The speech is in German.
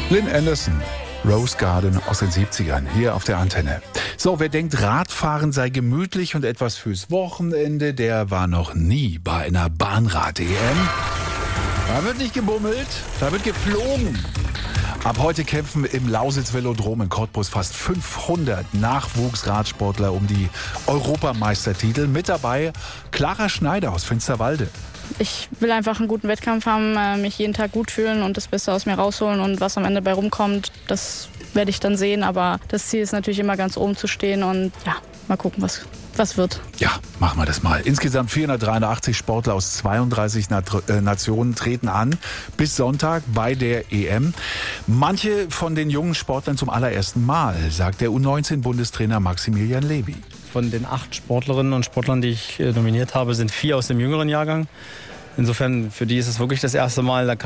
Lynn Anderson, Rose Garden aus den 70ern, hier auf der Antenne. So, wer denkt, Radfahren sei gemütlich und etwas fürs Wochenende, der war noch nie bei einer Bahnrad-EM. Da wird nicht gebummelt, da wird geflogen. Ab heute kämpfen im Lausitz-Velodrom in Cottbus fast 500 Nachwuchsradsportler um die Europameistertitel. Mit dabei Clara Schneider aus Finsterwalde. Ich will einfach einen guten Wettkampf haben, mich jeden Tag gut fühlen und das Beste aus mir rausholen. Und was am Ende bei rumkommt, das werde ich dann sehen. Aber das Ziel ist natürlich immer ganz oben zu stehen und ja, mal gucken, was wird. Ja, machen wir das mal. Insgesamt 483 Sportler aus 32 Nationen treten an bis Sonntag bei der EM. Manche von den jungen Sportlern zum allerersten Mal, sagt der U19-Bundestrainer Maximilian Levy. Von den 8 Sportlerinnen und Sportlern, die ich nominiert habe, sind 4 aus dem jüngeren Jahrgang. Insofern, für die ist es wirklich das erste Mal. Da